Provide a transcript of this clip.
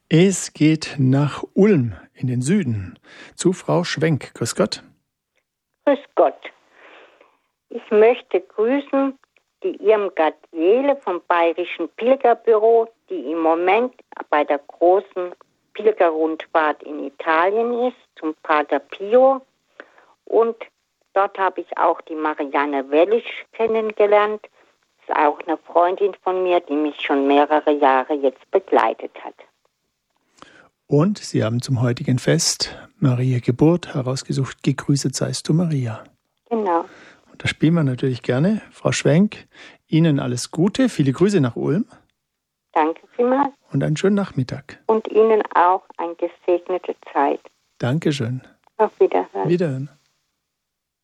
Es geht nach Ulm in den Süden zu Frau Schwenk. Grüß Gott. Grüß Gott. Ich möchte grüßen die Irmgard Jele vom Bayerischen Pilgerbüro, die im Moment bei der großen Pilgerrundfahrt in Italien ist, zum Pater Pio. Und dort habe ich auch die Marianne Wellisch kennengelernt. Das ist auch eine Freundin von mir, die mich schon mehrere Jahre jetzt begleitet hat. Und Sie haben zum heutigen Fest Maria Geburt herausgesucht, gegrüßet seist du Maria. Genau. Und das spielen wir natürlich gerne. Frau Schwenk, Ihnen alles Gute, viele Grüße nach Ulm. Danke vielmals. Und einen schönen Nachmittag. Und Ihnen auch eine gesegnete Zeit. Dankeschön. Auf Wiederhören. Wiederhören.